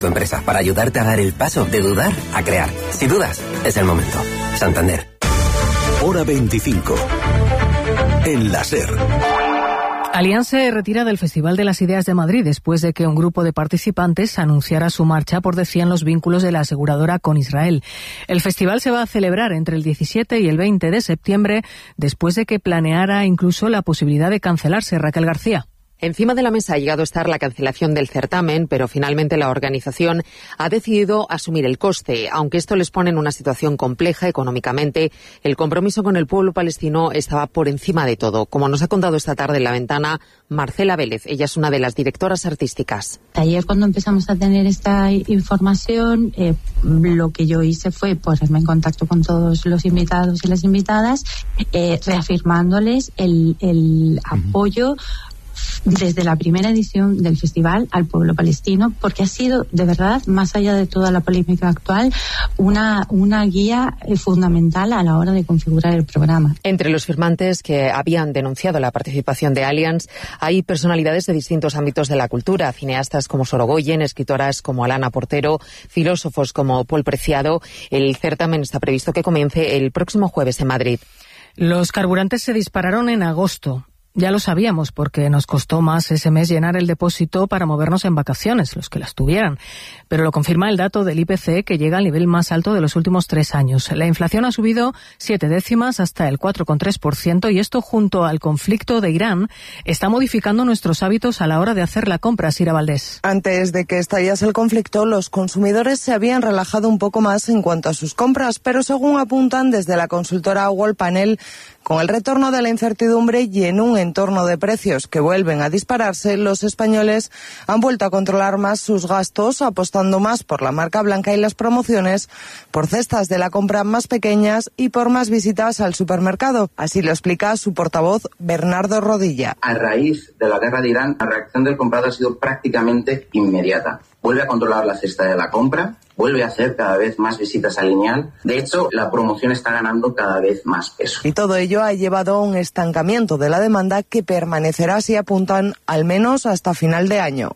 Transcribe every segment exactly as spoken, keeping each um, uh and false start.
Tu empresa para ayudarte a dar el paso de dudar a crear. Si dudas, es el momento. Santander. Hora veinticinco. En la SER. Allianz se retira del Festival de las Ideas de Madrid después de que un grupo de participantes anunciara su marcha por, decían, los vínculos de la aseguradora con Israel. El festival se va a celebrar entre el diecisiete y el veinte de septiembre después de que planeara incluso la posibilidad de cancelarse. Raquel García. Encima de la mesa ha llegado a estar la cancelación del certamen, pero finalmente la organización ha decidido asumir el coste. Aunque esto les pone en una situación compleja económicamente, el compromiso con el pueblo palestino estaba por encima de todo. Como nos ha contado esta tarde en La Ventana, Marcela Vélez. Ella es una de las directoras artísticas. Ayer, cuando empezamos a tener esta información, eh, lo que yo hice fue ponerme en contacto con todos los invitados y las invitadas, eh, reafirmándoles el, el apoyo desde la primera edición del festival al pueblo palestino, porque ha sido, de verdad, más allá de toda la polémica actual, una, una guía fundamental a la hora de configurar el programa. Entre los firmantes que habían denunciado la participación de Allianz hay personalidades de distintos ámbitos de la cultura, cineastas como Sorogoyen, escritoras como Alana Portero, filósofos como Paul Preciado. El certamen está previsto que comience el próximo jueves en Madrid. Los carburantes se dispararon en agosto. Ya lo sabíamos porque nos costó más ese mes llenar el depósito para movernos en vacaciones, los que las tuvieran. Pero lo confirma el dato del I P C, que llega al nivel más alto de los últimos tres años. La inflación ha subido siete décimas hasta el cuatro coma tres por ciento y esto, junto al conflicto de Irán, está modificando nuestros hábitos a la hora de hacer la compra. Sira Valdés. Antes de que estallase el conflicto, los consumidores se habían relajado un poco más en cuanto a sus compras, pero según apuntan desde la consultora Wallpanel, con el retorno de la incertidumbre y en un entorno de precios que vuelven a dispararse, los españoles han vuelto a controlar más sus gastos, apostando más por la marca blanca y las promociones, por cestas de la compra más pequeñas y por más visitas al supermercado. Así lo explica su portavoz, Bernardo Rodilla. A raíz de la guerra de Irán, la reacción del comprador ha sido prácticamente inmediata. Vuelve a controlar la cesta de la compra, vuelve a hacer cada vez más visitas al lineal. De hecho, la promoción está ganando cada vez más peso. Y todo ello ha llevado a un estancamiento de la demanda que permanecerá, si apuntan, al menos hasta final de año.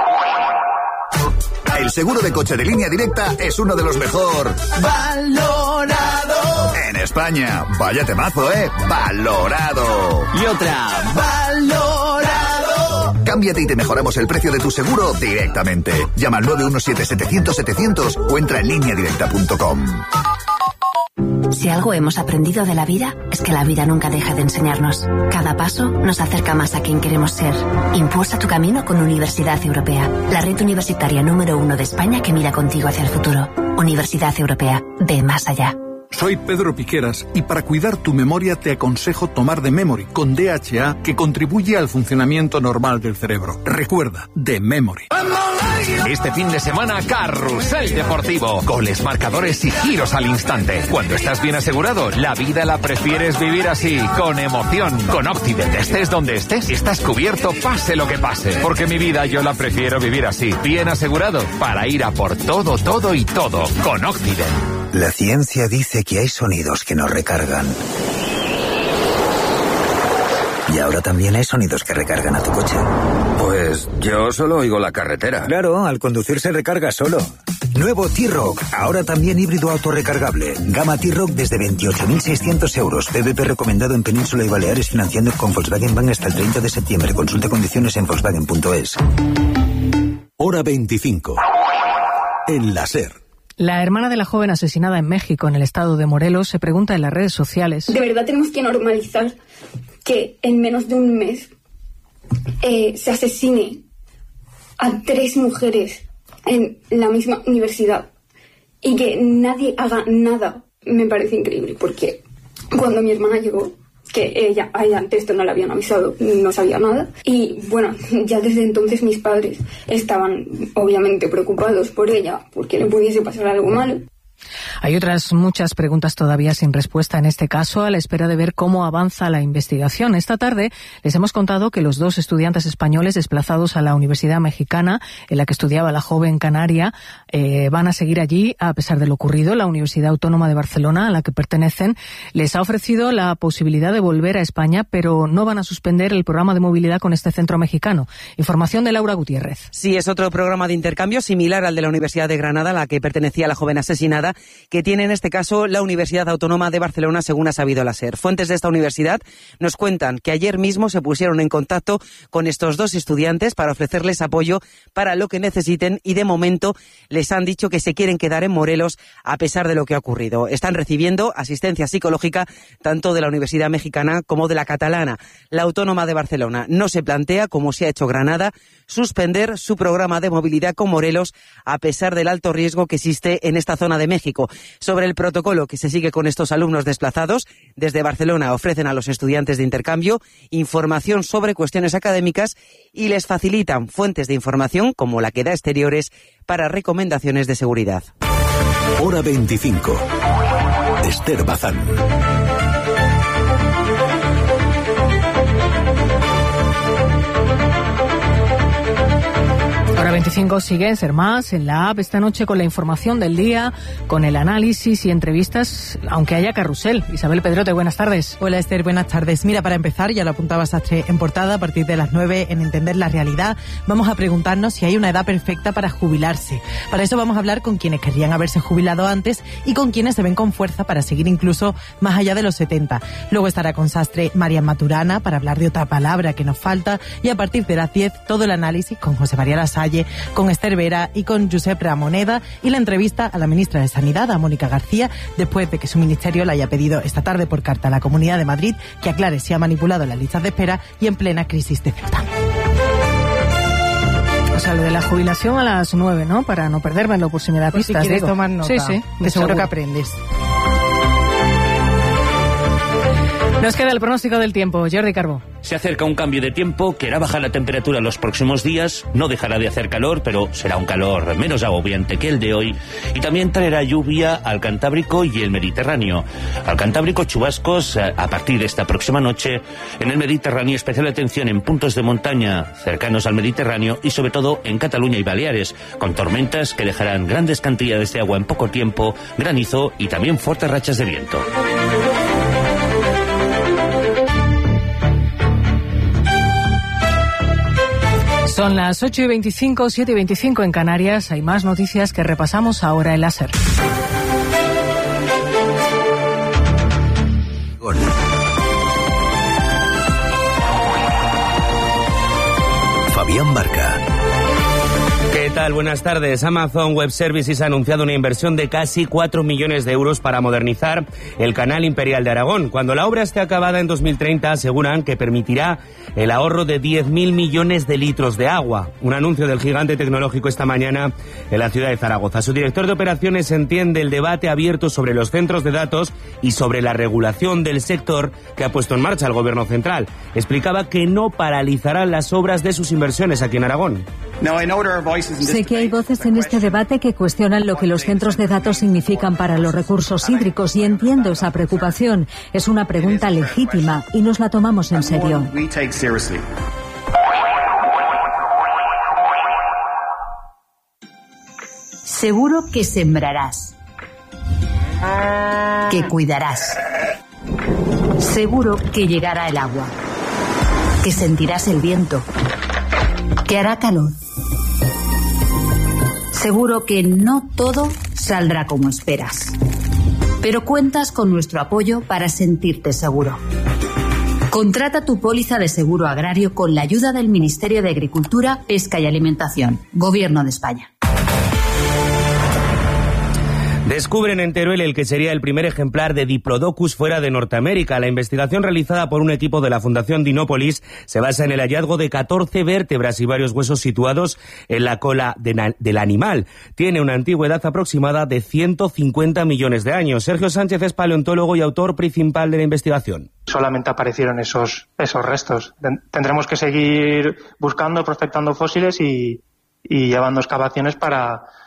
El seguro de coche de Línea Directa es uno de los mejor valorado en España. Vaya temazo, ¿eh? Valorado. Y otra, valorado. Cámbiate y te mejoramos el precio de tu seguro directamente. Llama al nueve uno siete, setecientos, setecientos o entra en línea directa punto com. Si algo hemos aprendido de la vida, es que la vida nunca deja de enseñarnos. Cada paso nos acerca más a quien queremos ser. Impulsa tu camino con Universidad Europea, la red universitaria número uno de España que mira contigo hacia el futuro. Universidad Europea, ve más allá. Soy Pedro Piqueras y para cuidar tu memoria te aconsejo tomar The Memory con D H A, que contribuye al funcionamiento normal del cerebro. Recuerda, The Memory. Este fin de semana, Carrusel Deportivo. Goles, marcadores y giros al instante. Cuando estás bien asegurado, la vida la prefieres vivir así, con emoción. Con Occident, estés donde estés, estás cubierto pase lo que pase. Porque mi vida yo la prefiero vivir así, bien asegurado, para ir a por todo, todo y todo, con Occident. La ciencia dice que hay sonidos que nos recargan. Y ahora también hay sonidos que recargan a tu coche. Pues yo solo oigo la carretera. Claro, al conducir se recarga solo. Nuevo T-Roc, ahora también híbrido autorrecargable. Gama T-Roc desde veintiocho mil seiscientos euros. P V P recomendado en Península y Baleares, financiando con Volkswagen Bank hasta el treinta de septiembre. Consulta condiciones en volkswagen punto es. Hora veinticinco. En la SER. La hermana de la joven asesinada en México, en el estado de Morelos, se pregunta en las redes sociales: ¿de verdad tenemos que normalizar que en menos de un mes eh, se asesine a tres mujeres en la misma universidad y que nadie haga nada? Me parece increíble, porque cuando mi hermana llegó, que ella, a ella antes esto no le habían avisado, no sabía nada, y bueno, ya desde entonces mis padres estaban obviamente preocupados por ella, porque le pudiese pasar algo malo. Hay otras muchas preguntas todavía sin respuesta en este caso, a la espera de ver cómo avanza la investigación. Esta tarde les hemos contado que los dos estudiantes españoles desplazados a la Universidad Mexicana, en la que estudiaba la joven canaria, eh, van a seguir allí a pesar de lo ocurrido. La Universidad Autónoma de Barcelona, a la que pertenecen, les ha ofrecido la posibilidad de volver a España, pero no van a suspender el programa de movilidad con este centro mexicano. Información de Laura Gutiérrez. Sí, es otro programa de intercambio similar al de la Universidad de Granada, a la que pertenecía la joven asesinada, que tiene en este caso la Universidad Autónoma de Barcelona, según ha sabido la SER. Fuentes de esta universidad nos cuentan que ayer mismo se pusieron en contacto con estos dos estudiantes para ofrecerles apoyo para lo que necesiten y de momento les han dicho que se quieren quedar en Morelos a pesar de lo que ha ocurrido. Están recibiendo asistencia psicológica tanto de la Universidad Mexicana como de la catalana. La Autónoma de Barcelona no se plantea, como se ha hecho Granada, suspender su programa de movilidad con Morelos a pesar del alto riesgo que existe en esta zona de México. Sobre el protocolo que se sigue con estos alumnos desplazados, desde Barcelona ofrecen a los estudiantes de intercambio información sobre cuestiones académicas y les facilitan fuentes de información como la que da Exteriores para recomendaciones de seguridad. Hora veinticinco. Esther Bazán. Hora veinticinco sigue en Ser Más, en la app, esta noche con la información del día, con el análisis y entrevistas, aunque haya carrusel. Isabel Pedrote, buenas tardes. Hola Esther, buenas tardes. Mira, para empezar, ya lo apuntaba Sastre en portada, a partir de las nueve, en Entender la Realidad, vamos a preguntarnos si hay una edad perfecta para jubilarse. Para eso vamos a hablar con quienes querrían haberse jubilado antes y con quienes se ven con fuerza para seguir incluso más allá de los setenta. Luego estará con Sastre Marian Maturana para hablar de otra palabra que nos falta y a partir de las diez todo el análisis con José María Lasalle, con Esther Vera y con Josep Ramoneda y la entrevista a la ministra de Sanidad, a Mónica García, después de que su ministerio le haya pedido esta tarde por carta a la Comunidad de Madrid que aclare si ha manipulado las listas de espera y en plena crisis de Ceuta. O sea, lo de la jubilación a las nueve, ¿no? Para no perdérmelo por si me da pues pistas. Si quieres digo. tomar nota, sí, sí, de seguro, seguro que aprendes. Nos queda el pronóstico del tiempo. Jordi Carbó. Se acerca un cambio de tiempo que hará bajar la temperatura en los próximos días. No dejará de hacer calor, pero será un calor menos agobiante que el de hoy. Y también traerá lluvia al Cantábrico y el Mediterráneo. Al Cantábrico, chubascos a partir de esta próxima noche. En el Mediterráneo, especial atención en puntos de montaña cercanos al Mediterráneo y sobre todo en Cataluña y Baleares, con tormentas que dejarán grandes cantidades de agua en poco tiempo, granizo y también fuertes rachas de viento. Son las ocho y veinticinco, siete y veinticinco en Canarias. Hay más noticias que repasamos ahora en la SER. Fabián Barca. ¿Qué tal? Buenas tardes. Amazon Web Services ha anunciado una inversión de casi cuatro millones de euros para modernizar el Canal Imperial de Aragón. Cuando la obra esté acabada en dos mil treinta, aseguran que permitirá el ahorro de diez mil millones de litros de agua. Un anuncio del gigante tecnológico esta mañana en la ciudad de Zaragoza. Su director de operaciones entiende el debate abierto sobre los centros de datos y sobre la regulación del sector que ha puesto en marcha el gobierno central. Explicaba que no paralizarán las obras de sus inversiones aquí en Aragón. Sé que hay voces en este debate que cuestionan lo que los centros de datos significan para los recursos hídricos y entiendo esa preocupación. Es una pregunta legítima y nos la tomamos en serio. Seguro que sembrarás, que cuidarás. Seguro que llegará el agua, que sentirás el viento, que hará calor. Seguro que no todo saldrá como esperas, pero cuentas con nuestro apoyo para sentirte seguro. Contrata tu póliza de seguro agrario con la ayuda del Ministerio de Agricultura, Pesca y Alimentación, Gobierno de España. Descubren en Teruel el que sería el primer ejemplar de Diplodocus fuera de Norteamérica. La investigación realizada por un equipo de la Fundación Dinópolis se basa en el hallazgo de catorce vértebras y varios huesos situados en la cola de na- del animal. Tiene una antigüedad aproximada de ciento cincuenta millones de años. Sergio Sánchez es paleontólogo y autor principal de la investigación. Solamente aparecieron esos, esos restos. Tendremos que seguir buscando, prospectando fósiles y, y llevando excavaciones para...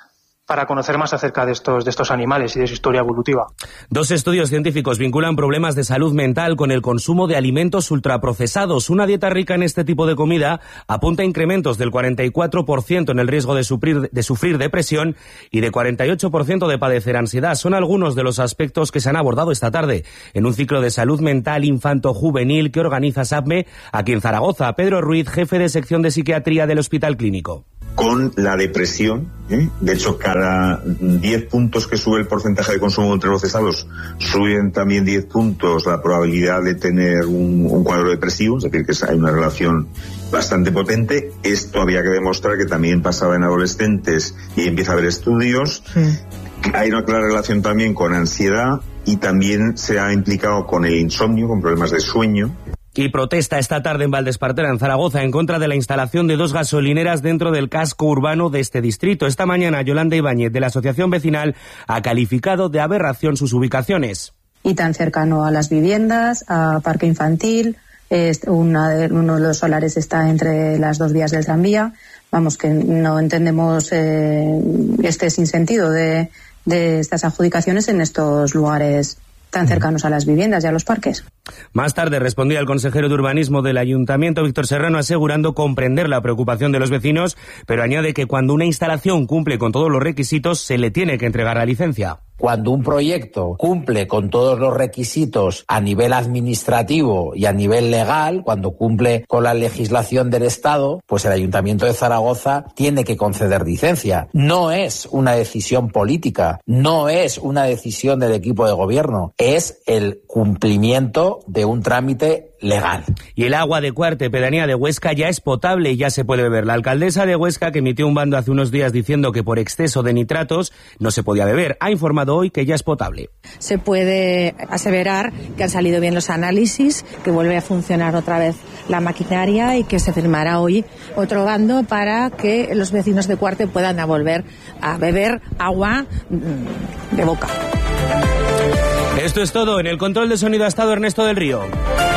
para conocer más acerca de estos, de estos animales y de su historia evolutiva. Dos estudios científicos vinculan problemas de salud mental con el consumo de alimentos ultraprocesados. Una dieta rica en este tipo de comida apunta a incrementos del cuarenta y cuatro por ciento en el riesgo de sufrir, de sufrir depresión y de cuarenta y ocho por ciento de padecer ansiedad. Son algunos de los aspectos que se han abordado esta tarde en un ciclo de salud mental infanto-juvenil que organiza SAPME aquí en Zaragoza. Pedro Ruiz, jefe de sección de psiquiatría del Hospital Clínico. Con la depresión, ¿eh? De hecho, cada diez puntos que sube el porcentaje de consumo de ultraprocesados, suben también diez puntos la probabilidad de tener un, un cuadro depresivo, es decir, que hay una relación bastante potente. Esto había que demostrar que también pasaba en adolescentes y empieza a haber estudios. Sí. Hay una clara relación también con ansiedad y también se ha implicado con el insomnio, con problemas de sueño. Y protesta esta tarde en Valdespartera, en Zaragoza, en contra de la instalación de dos gasolineras dentro del casco urbano de este distrito. Esta mañana, Yolanda Ibáñez, de la Asociación Vecinal, ha calificado de aberración sus ubicaciones. Y tan cercano a las viviendas, a parque infantil, es una de, uno de los solares está entre las dos vías del tranvía. Vamos, que no entendemos eh, este sinsentido de, de estas adjudicaciones en estos lugares tan cercanos a las viviendas y a los parques. Más tarde respondía el consejero de Urbanismo del Ayuntamiento, Víctor Serrano, asegurando comprender la preocupación de los vecinos, pero añade que cuando una instalación cumple con todos los requisitos, se le tiene que entregar la licencia. Cuando un proyecto cumple con todos los requisitos a nivel administrativo y a nivel legal, cuando cumple con la legislación del Estado, pues el Ayuntamiento de Zaragoza tiene que conceder licencia. No es una decisión política, no es una decisión del equipo de gobierno, es el cumplimiento de un trámite legal. Y el agua de Cuarte, pedanía de Huesca, ya es potable y ya se puede beber. La alcaldesa de Huesca, que emitió un bando hace unos días diciendo que por exceso de nitratos no se podía beber, ha informado hoy que ya es potable. Se puede aseverar que han salido bien los análisis, que vuelve a funcionar otra vez la maquinaria y que se firmará hoy otro bando para que los vecinos de Cuarte puedan volver a beber agua de boca. Esto es todo. En el control de sonido ha estado Ernesto del Río.